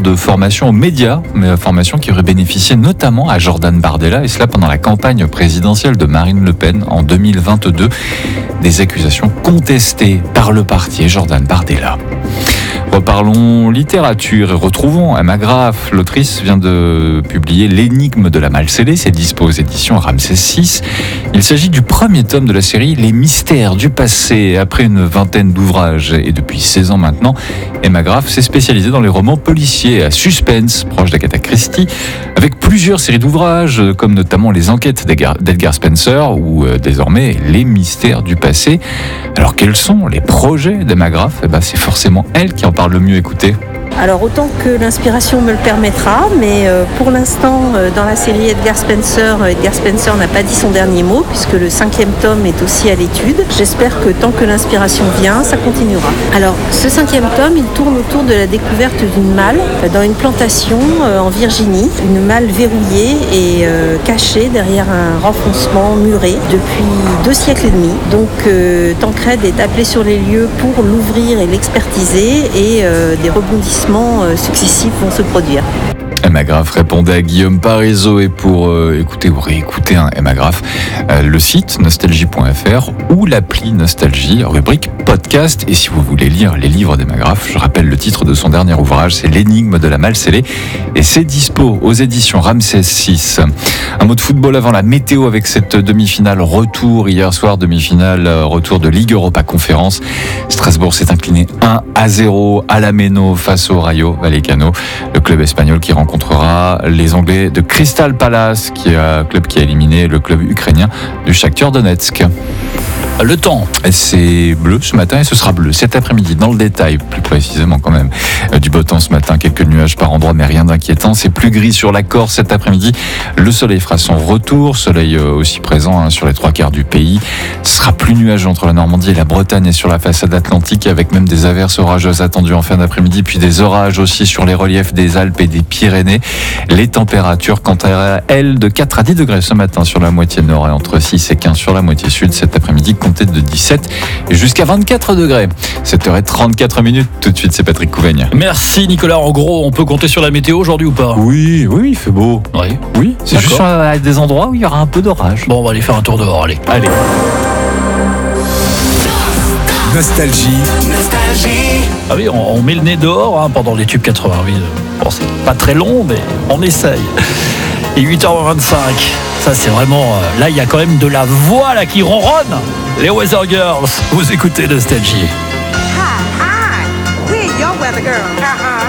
de formation aux médias, mais formation qui aurait bénéficié notamment à Jordan Bardella, et cela pendant la campagne présidentielle de Marine Le Pen en 2022. Des accusations contestées par le parti et Jordan Bardella. Reparlons littérature et retrouvons Emma Graff. L'autrice vient de publier L'énigme de la malle scellée. C'est dispo aux éditions Ramsès VI. Il s'agit du premier tome de la série Les mystères du passé. Après une vingtaine d'ouvrages et depuis 16 ans maintenant, Emma Graff s'est spécialisée dans les romans policiers à suspense, proches d'Agatha Christie, avec plusieurs séries d'ouvrages, comme notamment Les enquêtes d'Edgar Spencer ou désormais Les mystères du passé. Alors quels sont les projets d'Emma Graff ? C'est forcément elle qui en parle le mieux. Écoutez. Alors autant que l'inspiration me le permettra, mais pour l'instant dans la série Edgar Spencer n'a pas dit son dernier mot puisque le 5e tome est aussi à l'étude. J'espère que tant que l'inspiration vient, ça continuera. Alors ce 5e tome, il tourne autour de la découverte d'une malle dans une plantation en Virginie, une malle verrouillée et cachée derrière un renfoncement muré depuis 2 siècles et demi. Donc Tancred est appelé sur les lieux pour l'ouvrir et l'expertiser et des rebondissements successifs vont se produire. Emma Graff répondait à Guillaume Parisot, et pour écouter ou réécouter Emma Graff, le site nostalgie.fr ou l'appli Nostalgie, rubrique podcast. Et si vous voulez lire les livres d'Emma Graff, je rappelle le titre de son dernier ouvrage, c'est L'énigme de la malle scellée, et c'est dispo aux éditions Ramsès VI. Un mot de football avant la météo avec cette demi-finale retour hier soir, demi-finale retour de Ligue Europa Conférence. Strasbourg s'est incliné 1-0 à la Méno face au Rayo Vallecano, le club espagnol qui rencontrera les Anglais de Crystal Palace, qui est un club qui a éliminé le club ukrainien du Shakhtar Donetsk. Le temps, c'est bleu ce matin et ce sera bleu cet après-midi. Dans le détail, plus précisément quand même, du beau temps ce matin, quelques nuages par endroits, mais rien d'inquiétant. C'est plus gris sur la Corse cet après-midi. Le soleil fera son retour, soleil aussi présent sur les 3/4 du pays. Ce sera plus nuageux entre la Normandie et la Bretagne et sur la façade atlantique, avec même des averses orageuses attendues en fin d'après-midi, puis des orages aussi sur les reliefs des Alpes et des Pyrénées. Les températures, quant à elles, de 4 à 10 degrés ce matin sur la moitié nord et entre 6 et 15 sur la moitié sud cet après-midi, comptez de 17 et jusqu'à 24 degrés. 7h34. Tout de suite, c'est Patrick Couvaigne. Merci Nicolas. En gros, on peut compter sur la météo aujourd'hui ou pas ? Oui, il fait beau. Oui, c'est juste à des endroits où il y aura un peu d'orage. Bon, on va aller faire un tour dehors, allez. Nostalgie. Ah oui, on met le nez dehors pendant les tubes 88. Bon, c'est pas très long, mais on essaye. Et 8h25, ça c'est vraiment... là, il y a quand même de la voix là qui ronronne. Les Weather Girls, vous écoutez Nostalgie. Hi, we're your Weather Girls.